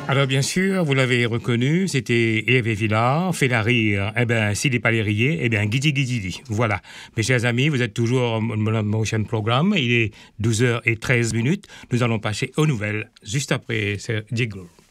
Alors bien sûr, vous l'avez reconnu, c'était Hervé Villard, fait la rire, s'il n'est pas les rire, guidi guidi. Voilà. Mes chers amis, vous êtes toujours dans mon prochain programme, il est 12h13. Nous allons passer aux nouvelles, juste après ce jingle.